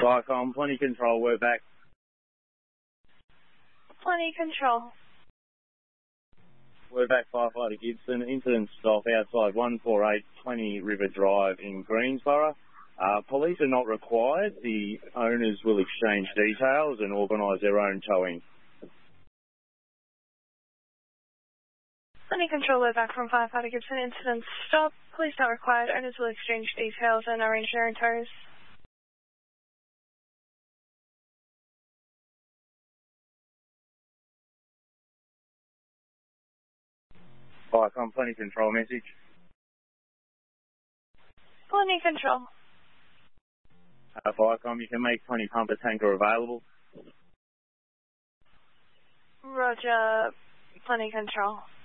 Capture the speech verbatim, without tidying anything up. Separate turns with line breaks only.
Viacom, plenty control, we're back.
Plenty control.
We're back, firefighter Gibson. Incident stop outside one four eight twenty River Drive in Greensborough. Uh, police are not required. The owners will exchange details and organise their own towing.
Plenty control, we're back from firefighter Gibson. Incident stop. Police not required. Owners will exchange details and arrange their own tows.
Viacom, plenty control message.
Plenty control.
Uh, Viacom, you can make twenty pumper tanker available.
Roger, plenty control.